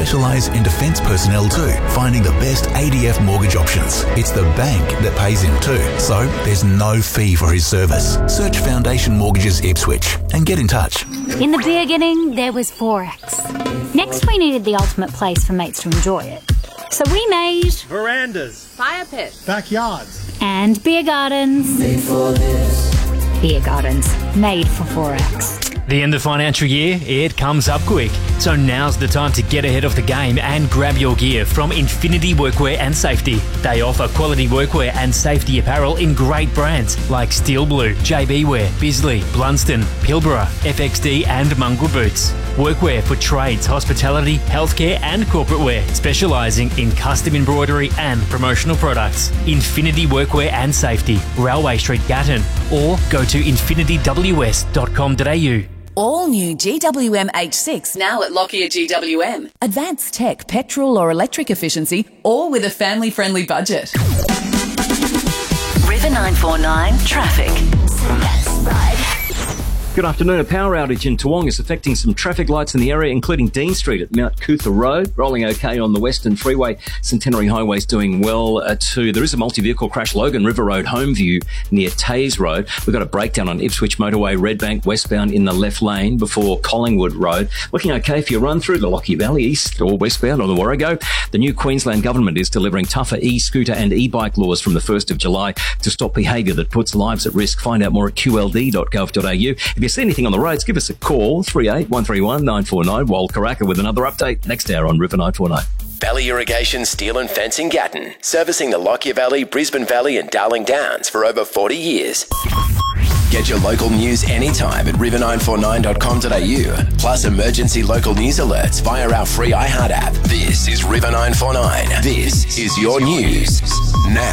specialise in defence personnel too, finding the best ADF mortgage options. It's the bank that pays him too, so there's no fee for his service. Search Foundation Mortgages Ipswich and get in touch. In the beginning, there was Forex. Next, we needed the ultimate place for mates to enjoy it. So we made verandas, fire pits, backyards, and beer gardens. Made for this. Beer gardens, made for Forex. The end of the financial year, it comes up quick. So now's the time to get ahead of the game and grab your gear from Infinity Workwear and Safety. They offer quality workwear and safety apparel in great brands like Steel Blue, JB Wear, Bisley, Blunston, Pilbara, FXD and Mongrel Boots. Workwear for trades, hospitality, healthcare and corporate wear, specialising in custom embroidery and promotional products. Infinity Workwear and Safety, Railway Street, Gatton, or go to infinityws.com.au. All new GWM H6 now at Lockyer GWM. Advanced tech, petrol or electric efficiency, all with a family-friendly budget. River 949 traffic. Good afternoon. A power outage in Toowong is affecting some traffic lights in the area, including Dean Street at Mount Cootha Road. Rolling okay on the Western Freeway. Centenary Highway's doing well too. There is a multi-vehicle crash, Logan River Road, Homeview near Tays Road. We've got a breakdown on Ipswich Motorway, Redbank westbound in the left lane before Collingwood Road. Looking okay if you run through the Lockyer Valley east or westbound or the Warrego. The new Queensland government is delivering tougher e-scooter and e-bike laws from the 1st of July to stop behaviour that puts lives at risk. Find out more at qld.gov.au. If you see anything on the roads, give us a call, 38131949. 949. Wal Karaka with another update next hour on River 949. Valley Irrigation Steel and Fencing Gatton, servicing the Lockyer Valley, Brisbane Valley and Darling Downs for over 40 years. Get your local news anytime at river949.com.au, plus emergency local news alerts via our free iHeart app. This is River 949. This is your news now.